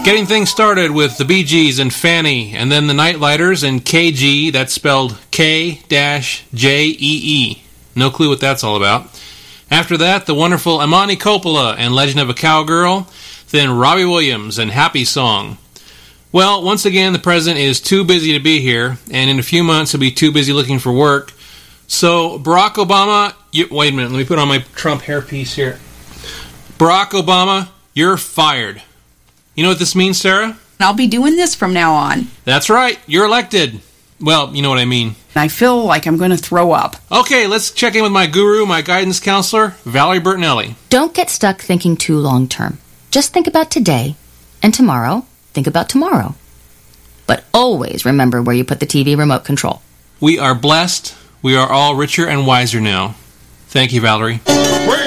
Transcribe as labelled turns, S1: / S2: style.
S1: Getting things started with the Bee Gees and Fanny, and then the Nightlighters and KG, that's spelled K-J-E-E. No clue what that's all about. After that, the wonderful Imani Coppola and Legend of a Cowgirl, then Robbie Williams and Happy Song. Well, once again, the president is too busy to be here, and in a few months he'll be too busy looking for work. So, Barack Obama... wait a minute, let me put on my Trump hairpiece here. Barack Obama, you're fired. You know what this means, Sarah?
S2: I'll be doing this from now on.
S1: That's right. You're elected. Well, you know what I mean.
S2: I feel like I'm going to throw up.
S1: Okay, let's check in with my guru, my guidance counselor, Valerie Bertinelli.
S3: Don't get stuck thinking too long term. Just think about today, and tomorrow, think about tomorrow. But always remember where you put the TV remote control.
S1: We are blessed. We are all richer and wiser now. Thank you, Valerie.